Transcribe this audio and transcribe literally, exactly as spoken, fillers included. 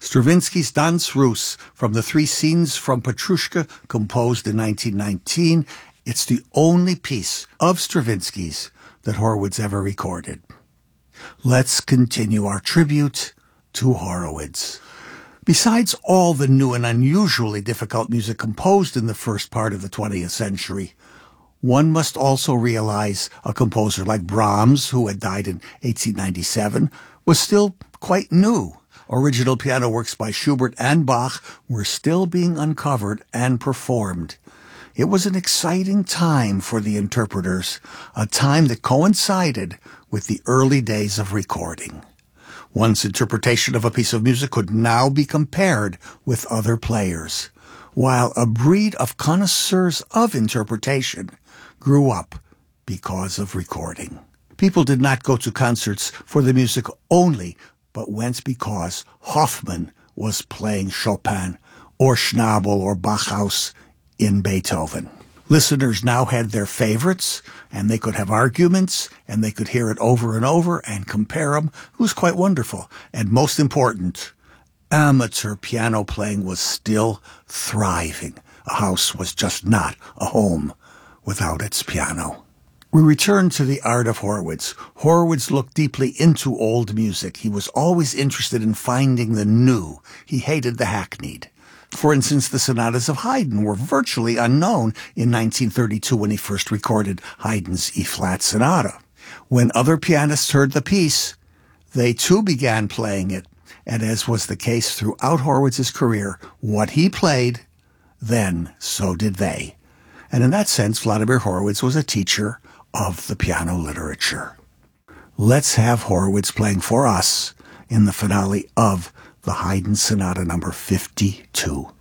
Stravinsky's Danse Russe from the three scenes from Petrushka, composed in nineteen nineteen. It's the only piece of Stravinsky's that Horowitz ever recorded. Let's continue our tribute to Horowitz. Besides all the new and unusually difficult music composed in the first part of the twentieth century, one must also realize a composer like Brahms, who had died in eighteen ninety-seven, was still quite new. Original piano works by Schubert and Bach were still being uncovered and performed. It was an exciting time for the interpreters, a time that coincided with the early days of recording. One's interpretation of a piece of music could now be compared with other players, while a breed of connoisseurs of interpretation grew up because of recording. People did not go to concerts for the music only, but went because Hoffmann was playing Chopin, or Schnabel or Bauhaus in Beethoven. Listeners now had their favorites, and they could have arguments, and they could hear it over and over and compare them. It was quite wonderful. And most important, amateur piano playing was still thriving. A house was just not a home without its piano. We return to the art of Horowitz. Horowitz looked deeply into old music. He was always interested in finding the new. He hated the hackneyed. For instance, the sonatas of Haydn were virtually unknown in nineteen thirty-two when he first recorded Haydn's E-flat Sonata. When other pianists heard the piece, they too began playing it, and as was the case throughout Horowitz's career, what he played, then so did they. And in that sense, Vladimir Horowitz was a teacher of the piano literature. Let's have Horowitz playing for us in the finale of the Haydn Sonata number fifty-two.